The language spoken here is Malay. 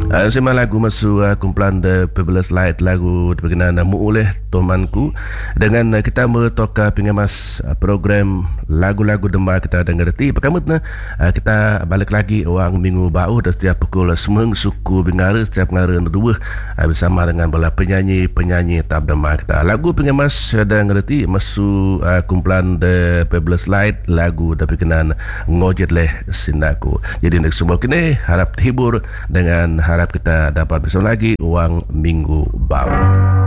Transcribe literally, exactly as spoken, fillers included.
Uh, sema lagu masuk uh, kumpulan The Fabulous Light, lagu berkenaan namu oleh temanku. Dengan uh, kita bertoka pengemas uh, program lagu-lagu demar kita dengar ti. Pertama uh, kita balik lagi orang minggu bau dan setiap pukul semeng suku bingara setiap ngara dua uh, bersama dengan bola penyanyi-penyanyi tab demar kita. Lagu pengemas uh, dengar ti masuk uh, kumpulan The Fabulous Light, lagu berkenaan ngojet leh sinaku. Jadi untuk semua kini harap terhibur dengan harap kita dapat bersama lagi uang minggu baru.